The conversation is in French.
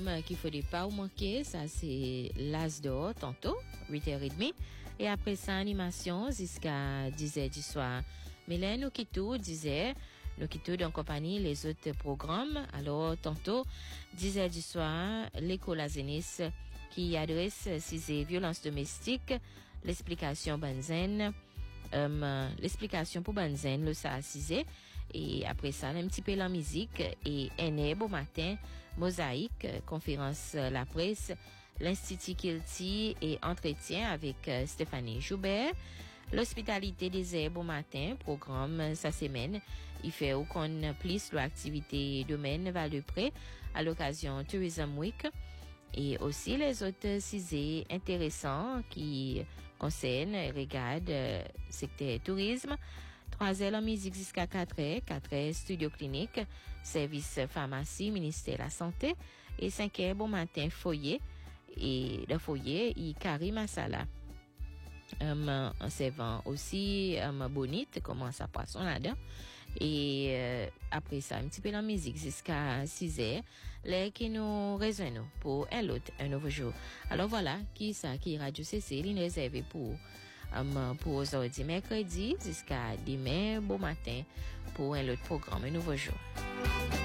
programme qu'il faut pas manquer, ça c'est l'As d'or tantôt, 8h30. Et après ça, animation jusqu'à 10h du soir. Mais là, nous quittons 10h. Nous quittons en compagnie les autres programmes. Alors, tantôt, 10h du soir, l'école Azenis qui adresse ces violences domestiques, l'explication Banzen, l'explication pour Banzen, le ça à 6h. Et après ça, un petit peu la musique et un beau matin, mosaïque, conférence la presse, l'Institut Kilty et entretien avec Stéphanie Joubert. L'hospitalité des airs, bon matin, programme sa semaine. Il fait aucun plus l'activité domaine va le près à l'occasion Tourism Week. Et aussi les autres sujets intéressants qui concernent et regardent secteur tourisme. 3h en musique jusqu'à 4h, 4h studio clinique, service pharmacie, ministère de la Santé. Et 5h, bon matin, foyer. Et le foyer, il Karim Masala. En servant aussi bonite, comment ça passe là-dedans. Et après ça, un petit peu la musique jusqu'à 6h, là qui nous rejoignent pour un nouveau jour. Alors voilà, qui Radio CC, il est réservé pour aujourd'hui mercredi jusqu'à demain, bon matin, pour un autre programme, un nouveau jour.